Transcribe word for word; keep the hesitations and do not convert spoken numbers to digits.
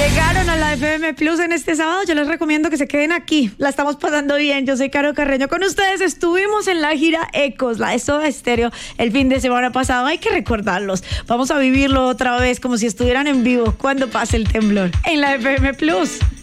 Llegaron a la F M Plus en este sábado. Yo les recomiendo que se queden aquí. La estamos pasando bien. Yo soy Caro Carreño. Con ustedes estuvimos en la gira Ecos, la de Soda Stereo, el fin de semana pasado. Hay que recordarlos. Vamos a vivirlo otra vez como si estuvieran en vivo cuando pase el temblor en la F M Plus.